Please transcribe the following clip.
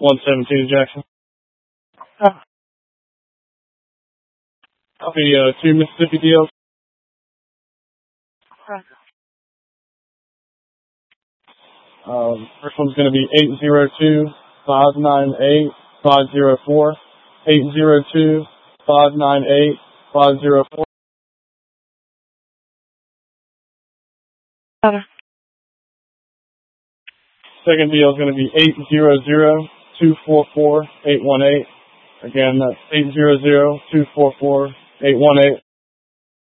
117 Jackson. Copy 2 Mississippi deals. First one's going to be 802-598-504. 802-598-504. Second deal is going to be 800-244-818. Again, that's 800-244-818.